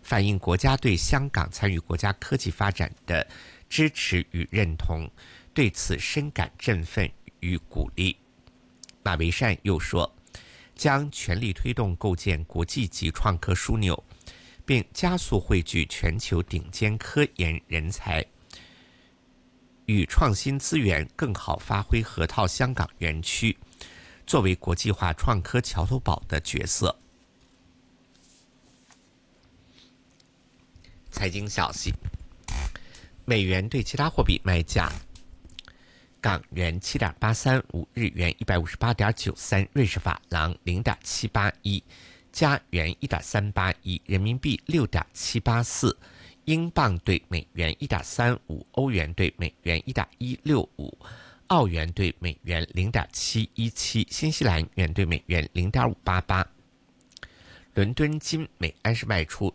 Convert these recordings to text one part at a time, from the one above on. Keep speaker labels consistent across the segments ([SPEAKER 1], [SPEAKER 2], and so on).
[SPEAKER 1] 反映国家对香港参与国家科技发展的支持与认同，对此深感振奋与鼓励。马维善又说，将全力推动构建国际级创科枢纽，并加速汇聚全球顶尖科研人才与创新资源，更好发挥河套香港园区作为国际化创科桥头堡的角色。财经消息，美元对其他货币卖价：港元7.835，日元158.93，瑞士法郎0.781，加元1.381，人民币6.784，英镑对美元1.35，欧元对美元1.165，澳元对美元0.717，新西兰元对美元0.588。伦敦金每安士卖出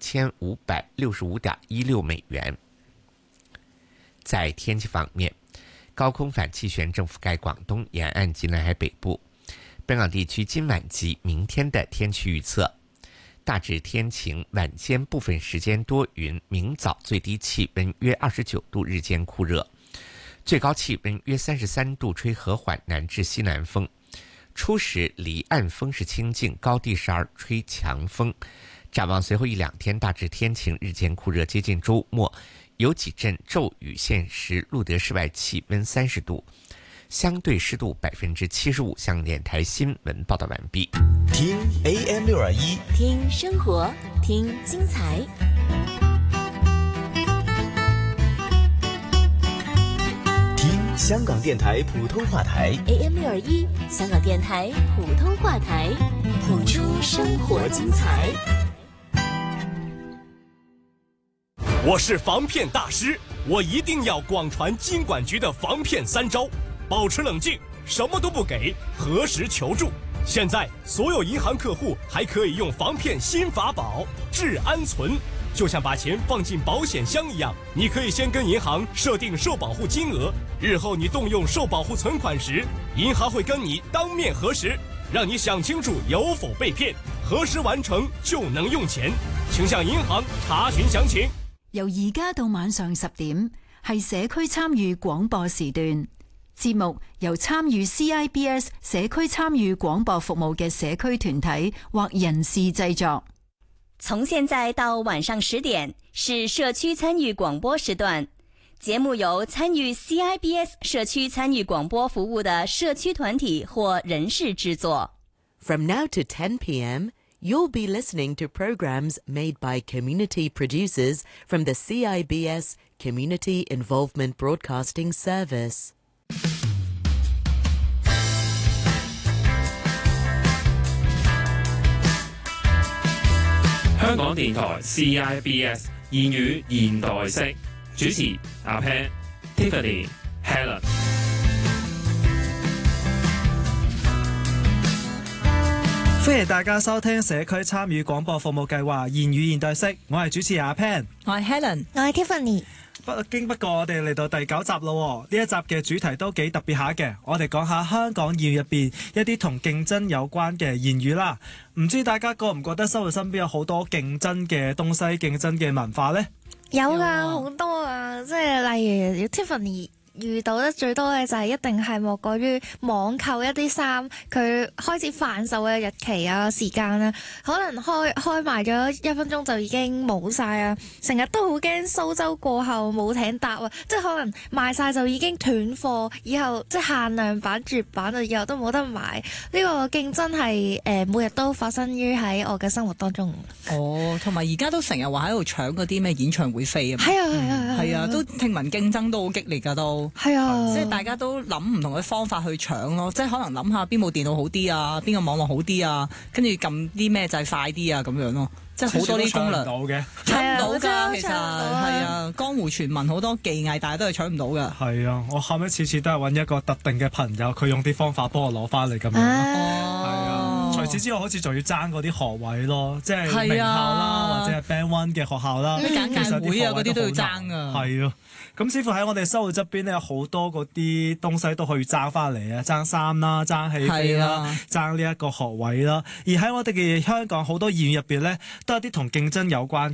[SPEAKER 1] 4565.16美元。在天气方面，高空反气旋正覆盖广东沿岸及南海北部。本港地区今晚及明天的天气预测：大致天晴，晚间部分时间多云，明早最低气温约29度，日间酷热，最高气温约33度，吹和缓南至西南风。初时离岸风势清劲，高地时而吹强风。展望随后一两天大致天晴，日间酷热，接近周末有几阵骤雨现时，录得室外气温30度，相对湿度75%。香港电台新闻报道完毕。
[SPEAKER 2] 听 AM621，
[SPEAKER 3] 听生活，听精彩。
[SPEAKER 2] 听香港电台普通话台
[SPEAKER 3] AM621，香港电台普通话台，谱出生活精彩。
[SPEAKER 4] 我是防骗大师，我一定要广传金管局的防骗3招：保持冷静，什么都不给，核实求助。现在所有银行客户还可以用防骗新法宝治安存，就像把钱放进保险箱一样，你可以先跟银行设定受保护金额，日后你动用受保护存款时，银行会跟你当面核實，讓你想清楚有否被騙，核實完成就能用錢。請向銀行查詢詳情。
[SPEAKER 5] 由而家到晚上10點，係社區參與廣播時段。節目由參與 CIBS 社區參與廣播服務嘅社區團體或人士製作。
[SPEAKER 3] 從現在到晚上10點是社區參與廣播時段，節目由參與 CIBS 社區參與廣播服務的社區團體或人士製作。
[SPEAKER 6] From now to 10 p.m., you'll be listening to programs made by community producers from the CIBS Community Involvement Broadcasting Service.
[SPEAKER 7] 香港電台 CIBS 言語現代式，主持阿 Pan、Tiffany、Helen。
[SPEAKER 8] 歡迎大家收聽社區參與廣播服務計劃言語現代式，我係主持阿 Pan，
[SPEAKER 9] 我係 Helen，
[SPEAKER 10] 我係 Tiffany。
[SPEAKER 8] 不過我哋嚟到第9集咯，呢一集嘅主題都幾特別下嘅，我哋講下香港言語入邊一啲同競爭有關嘅言語啦。唔知大家覺唔覺得生活身邊有好多競爭嘅東西、競爭嘅文化呢？
[SPEAKER 10] 有㗎，好多啊，即係例如 Tiffany遇到得最多嘅就係一定係莫過於網購一啲衫，佢開始販售嘅日期啊、時間啊，可能開賣咗1分鐘就已經冇晒啊！成日都好驚蘇州過後冇艇搭啊，即係可能賣晒就已經斷貨，以後即係限量版、絕版就以後都冇得買。呢個競爭係每日都發生於喺我嘅生活當中。
[SPEAKER 9] 哦，同埋而家都成日話喺度搶嗰啲咩演唱會飛啊！
[SPEAKER 10] 係啊係啊
[SPEAKER 9] 係啊，都聽聞競爭都好激烈㗎都。
[SPEAKER 10] 係啊，
[SPEAKER 9] 即係大家都諗唔同嘅方法去搶咯，即係可能諗下邊部電腦好啲啊，邊個網絡好啲啊，跟住撳啲咩掣快啲啊咁樣咯，即係好多啲攻略。搶唔到㗎，其實係啊，江湖傳聞好多技藝，但係都係搶唔到㗎。
[SPEAKER 8] 係啊，我後尾次次都係揾一個特定嘅朋友，佢用啲方法幫我攞翻嚟咁樣咯。係啊，除此之外，好似仲要爭嗰啲學位咯，即係名校啦，或者係 Band 1嘅學校啦，
[SPEAKER 9] 咩簡介會啊嗰啲都要爭㗎。
[SPEAKER 8] 係啊。咁似乎喺我哋生活側邊咧，有好多嗰啲東西都可以爭翻嚟啊！爭衫啦，爭戲飛啦，爭呢一個學位啦。而喺我哋嘅香港好多言語入邊咧，都有啲同競爭有關